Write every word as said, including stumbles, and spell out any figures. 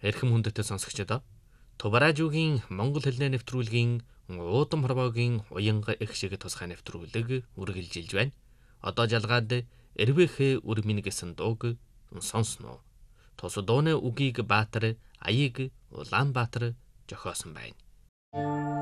Эрхэм хүндэтэй сонсогчдоо Тубаражуугийн Монгол хэлний нэвтрүүлгийн Уудам хорвоогийн уянга их шиг тусгай нэвтрүүлэг үргэлжилж байна. Одоо жалгаад эрвэхэ үрмин гэсэн дууг сонсноо. Тус дууны үгийг Баатар Аяыг Улаанбаатар зохиосон байна.